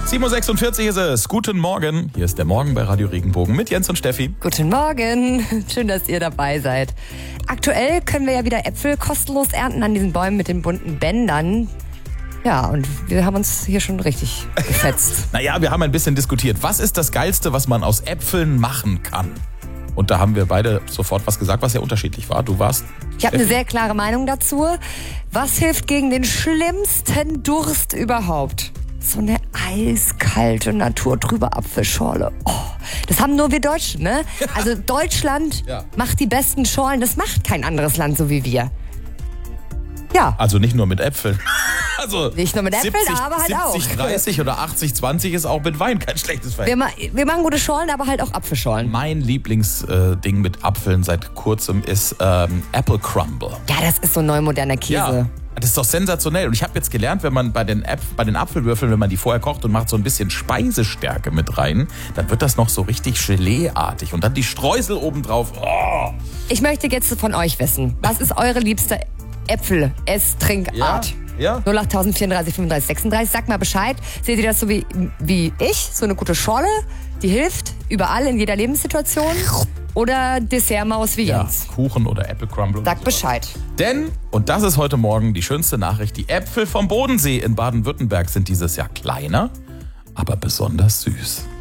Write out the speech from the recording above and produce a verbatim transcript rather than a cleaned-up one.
sieben Uhr sechsundvierzig ist es. Guten Morgen. Hier ist der Morgen bei Radio Regenbogen mit Jens und Steffi. Guten Morgen. Schön, dass ihr dabei seid. Aktuell können wir ja wieder Äpfel kostenlos ernten an diesen Bäumen mit den bunten Bändern. Ja, und wir haben uns hier schon richtig gefetzt. Naja, wir haben ein bisschen diskutiert. Was ist das Geilste, was man aus Äpfeln machen kann? Und da haben wir beide sofort was gesagt, was ja unterschiedlich war. Du warst... Ich habe eine sehr klare Meinung dazu. Was hilft gegen den schlimmsten Durst überhaupt? So eine eiskalte, naturtrübe Apfelschorle. Oh, das haben nur wir Deutschen, ne? Also Deutschland Ja. macht die besten Schorlen. Das macht kein anderes Land so wie wir. Ja. Also nicht nur mit Äpfeln. Also Nicht nur mit Äpfeln, siebzig, aber halt auch. siebzig dreißig oder achtzig zwanzig ist auch mit Wein kein schlechtes Wir, Verhältnis. ma wir machen gute Schorlen, aber halt auch Apfelschorlen. Mein Lieblingsding mit Apfeln seit kurzem ist ähm, Apple Crumble. Ja, das ist so neu moderner Käse. Ja, das ist doch sensationell. Und ich habe jetzt gelernt, wenn man bei den, Äpf bei den Apfelwürfeln, wenn man die vorher kocht und macht so ein bisschen Speisestärke mit rein, dann wird das noch so richtig Gelee-artig. Und dann die Streusel obendrauf. Oh. Ich möchte jetzt von euch wissen, was ist eure liebste Äpfel-Ess-Trinkart? Ja, ja. null acht vierunddreißig fünfunddreißig sechsunddreißig, sagt mal Bescheid. Seht ihr das so wie, wie ich? So eine gute Schorle, die hilft überall in jeder Lebenssituation? Oder Dessertmaus wie Ja, Jens? Kuchen oder Apple Crumble. Sagt Bescheid. Denn, und das ist heute Morgen die schönste Nachricht, die Äpfel vom Bodensee in Baden-Württemberg sind dieses Jahr kleiner, aber besonders süß.